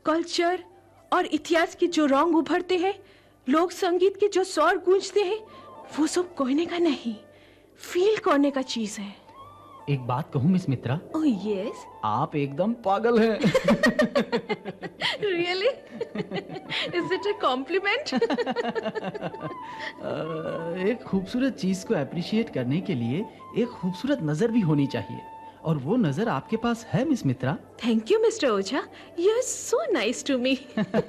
Culture और इतिहास के जो रंग उभरते हैं, लोक संगीत के जो स्वर गूंजते हैं, वो सब कहने का नहीं, फील करने का चीज है। एक बात कहूं मिस मित्रा? Oh yes. आप एकदम पागल हैं। Really? Is it a compliment? एक खूबसूरत चीज को अप्रिशिएट करने के लिए एक खूबसूरत नजर भी होनी चाहिए, और वो नजर आपके पास है miss Mitra. Thank you mister Ojha, you are so nice to me.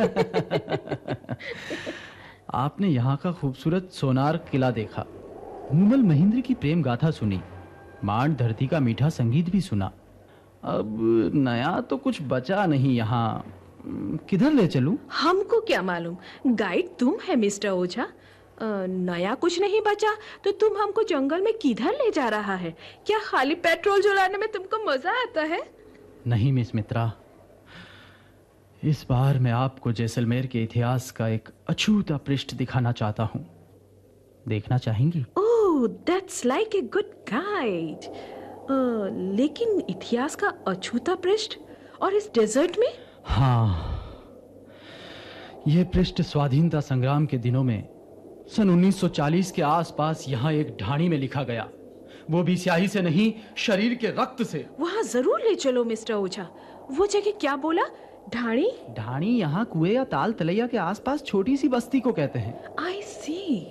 आपने यहाँ का खूबसूरत सोनार किला देखा, मूमल महेंद्र की प्रेम गाथा सुनी, मान धरती का मीठा संगीत भी सुना। अब नया तो कुछ बचा नहीं यहाँ, किधर ले चलूं? हमको क्या मालूम, गाइड तुम है मिस्टर ओझा। नया कुछ नहीं बचा तो तुम हमको जंगल में किधर ले जा रहा है? क्या खाली पेट्रोल जलाने में तुमको मजा आता है? नहीं मिस मित्रा, इस बार मैं आपको जैसलमेर के इतिहास का एक अछूता पृष्ठ दिखाना चाहता हूँ। देखना चाहेंगी? ओह, that's like a good guide. लेकिन इतिहास का अछूता पृष्ठ और इस डेजर्ट में? हाँ, यह पृष्ठ स्वाधीनता संग्राम के दिनों में सन 1940 के आसपास यहाँ एक ढाणी में लिखा गया, वो भी स्याही से नहीं, शरीर के रक्त से। वहाँ जरूर ले चलो मिस्टर ओझा। वो जगह क्या बोला? ढाणी? ढाणी यहाँ कुएं या ताल तलैया के आसपास छोटी सी बस्ती को कहते हैं। आई सी।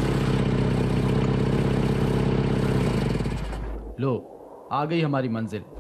लो, आ गई हमारी मंजिल।